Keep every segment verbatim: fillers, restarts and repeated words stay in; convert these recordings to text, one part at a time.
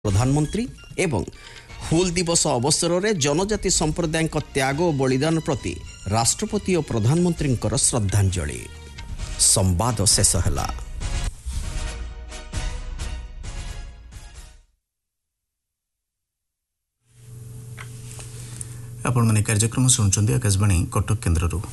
प्रधानमंत्री एवं हुल दिवस अवसर में जनजाति संप्रदाय त्याग और बलिदान प्रति राष्ट्रपति और प्रधानमंत्री श्रद्धांजलि। संवाद शेष है। आपण माने कार्यक्रम सुनछन्ती आकाशवाणी कटक केन्द्ररू।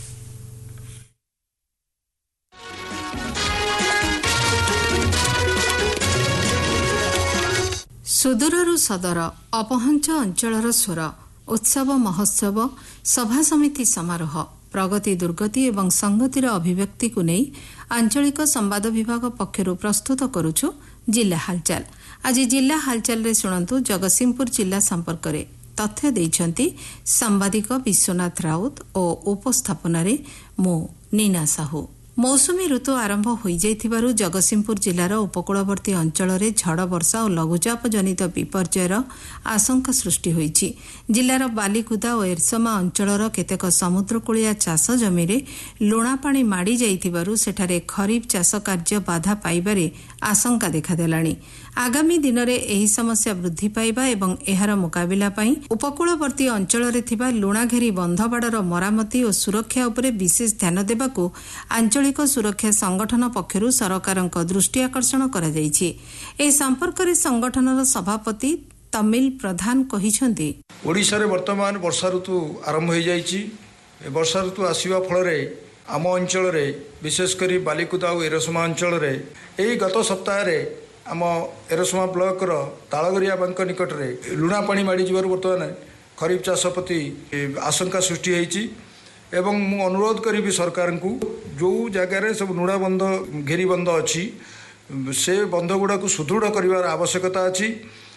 सुदूररू सदर अपहंच अंचलर स्वर उत्सव महोत्सव सभा समिति समारोह प्रगति दुर्गति एवं संगतिर अभिव्यक्ति को नहीं आंचलिक संवाद विभाग पक्षरु प्रस्तुत करुछु जिला हालचाल। आज जिला हालचाल रे सुनंतु जगतसिंहपुर जिला संपर्क रे तथ्य देइछंती सांबादिक विश्वनाथ राउत और उपस्थापन रे मो नीना साहू। मौसुमी ऋतु आरंभ हो जाइथिबारु जगतसिंहपुर जिलार उपकूलवर्ती अंचल में झड़ वर्षा और लघुचाप जनित विपर्ययर आशंका सृष्टि होइछि। जिलार बालिकुदा और एरसमा अंचलर केतेक समुद्रकूलिया चाष जमी रे लुणा पानी माड़ी जाइथिबारु सेठारे खरीफ चाष कार्य बाधा पाइबारे आशंका देखादेलाणी। आगामी दिन में एही समस्या वृद्धि पाइबा एवं एहार मुकाबिला पई उपकूलवर्ती अंचल में थिबा लुणाघेरी बंधबाड़र मरामती और सुरक्षा उपरे विशेष ध्यान देबाकू आंचलिक सुरक्षा संगठन पक्षरु सरकारक दृष्टि आकर्षण करा जाइछि। ए संपर्क रे संगठनर सभापति तमिल प्रधान कहिछन्ति, ओडिशा रे वर्तमान वर्षा ऋतु आरंभ हो जाइछि। वर्षा ऋतु आसीबा फल रे आम अंचल रे विशेषकर बालिकुदा और एरसमा अंचल रे एही गत सप्ताह रे आम एरसमा ब्लॉक रो तालगरिया बैंक निकट रे लुणा पानी माड़ी जिबारु वर्तमान खरीफ चाष प्रति आशंका सृष्टि होइछि। एवं मु अनुरोध करी सरकार को जो जगार सब लुणा बंध घेरी बंध अच्छी से बंध गुड़ा को सुदृढ़ कर आवश्यकता अच्छी।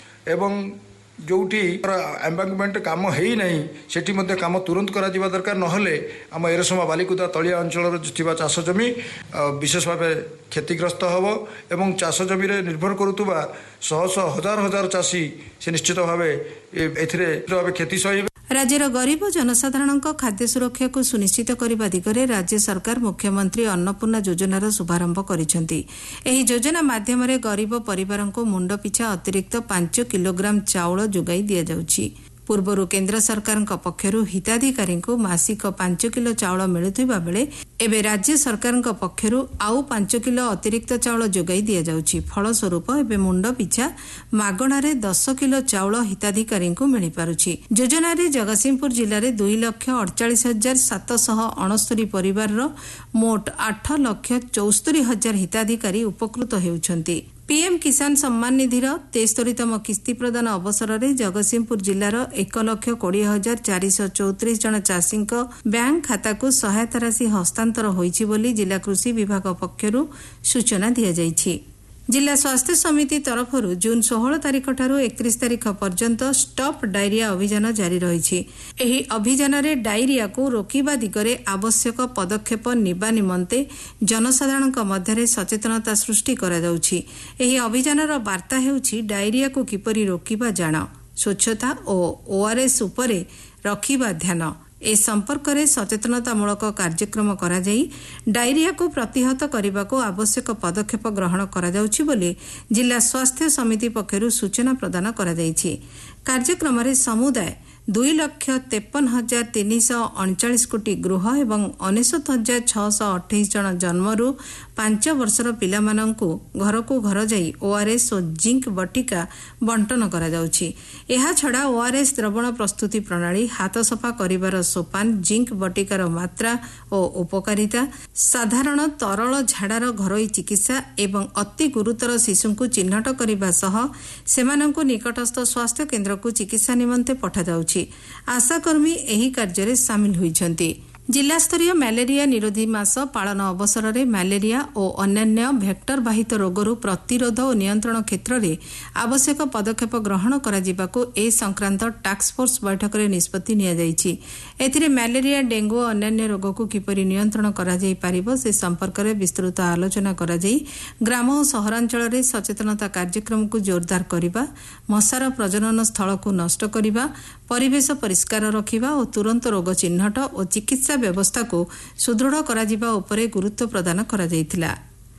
एवं जोटी एम्बांकमेंट काम है नहीं सेठी मध्य काम तुरंत करा जिबा दरकार नहले आम एरसमा बालिकुदा तलिया अंचल थिबा चाष जमी विशेष भाव क्षतिग्रस्त हब एवं चाष जमी रे निर्भर करुतुबा शह शह हजार हजार चाषी से निश्चित भाव एथिरे भाव क्षति सही। राज्यर गरीब जनसाधारण खाद्य सुरक्षा को सुनिश्चित करने दिगरे राज्य सरकार मुख्यमंत्री अन्नपूर्णा योजनार शुभारंभ करिसेंति। एही योजना माध्यम गरीब परिवार को मुंड पिछा अतिरिक्त पांच किलोग्राम चाउल जोगाई दिया जाउछि। पूर्वरु केंद्र सरकार पक्षरु हिताधिकारी को मासिक पांच किलो चाउल मिलुथिबा बेले एबे राज्य सरकार पक्षरु आउ पांच किलो अतिरिक्त चाउल जोगाई दिया जाउछि। फलस्वरूप एबे मुंड पिछा मागणारे दस किलो चाउल हिताधिकारी को मिल पारुछि। योजना रे जगतसिंहपुर जिले में दुई लक्ष अड़चाश हजार सातशह अणस्तरी परिवार मोट आठ लक्ष चौस्तरी हजार हिताधिकारी उपकृत हेउछन्ति। पीएम किसान सम्मान निधिर तेस्तरीतम किस्ती प्रदान अवसर में जगतसिंहपुर जिलार एक लक्ष कोड़े हजार चारिश चौतीस जन चाषी बैंक खाता को सहायता राशि हस्तांतर होइछि बोली जिला कृषि विभाग पक्षरु सूचना दिया जाइछि। जिला स्वास्थ्य समिति तरफ जून सोलह तारिख ठारू एकतीस तारिख पर्यंत स्टॉप डायरिया अभियान जारी रही। एही अभियान रे डायरिया को रोकिबा दिगरे आवश्यक पदक्षेप निबा निमंते जनसाधारण मध्य सचेतनता सृष्टि करा जाउछि। एही अभियानर वार्ता हेउछि डायरिया को किपरि रोकिबा जाण, स्वच्छता और ओआरएस उपरे रखिबा ध्यान। ए संपर्क में सचेतनतामूलक कार्यक्रम करा जाई डायरिया को प्रतिहत करने को आवश्यक पदक्षेप ग्रहण करा जाउछि बोली जिला स्वास्थ्य समिति पक्षरु सूचना प्रदान करा जाइछि। कार्यक्रम में समुदाय दुई लक्ष तेपन हजार तीन सौ अड़चाश कोटी गृह एवं अनेशत हजार छःश अठाईस जन जन्मरू पांच वर्षर पिलामानंकु घर को घर जाई ओआरएस और जिंक बटिका बंटन करा जाउछि। एहा छड़ा ओआरएस द्रवण प्रस्तुति प्रणाली, हाथ सफा करिवार सोपान, जिंक बटिकार मात्रा और उपकारिता, साधारण तरल झाड़ार घरोई चिकित्सा एवं अति गुरुतर शिशुंकु चिन्हट करिबा सह सेमानंकु निकटस्थ स्वास्थ्य केन्द्र को चिकित्सा निमंते पठा जाउछि। आशाकर्मी एही कार्य सामिल होइछन्ति। जिला स्तरीय मलेरिया निरोधी मास पालन अवसर में मलेरिया और अन्यान्य भेक्टर बाहित रोगरू प्रतिरोध और नियंत्रण क्षेत्र में आवश्यक पदक्षेप ग्रहण कराजिबाको ए संक्रांत टास्क फोर्स बैठक में निष्पत्ति निया जाइछि। एथिरे मलेरिया, डेंगू और अन्यान्य रोग को किपरि नियंत्रण करा जाई पारिबो से संपर्क में विस्तृत आलोचना करा जाई ग्राम और सहरांचल में सचेतनता कार्यक्रम को जोरदार करिबा, मशार प्रजनन स्थल को नष्ट करिबा, परिवेश परिष्कार रखिबा और तुरंत रोग चिन्हट और चिकित्सा व्यवस्था को सुदृढ़ करा जिबा उपरे गुरुत्व प्रदान करा जाइथिला।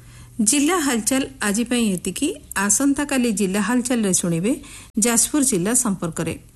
जिला हालचाल आज एतिकी आसंता काली जिला हालचाल रे सुनिबे जाजपुर जिला संपर्क रे।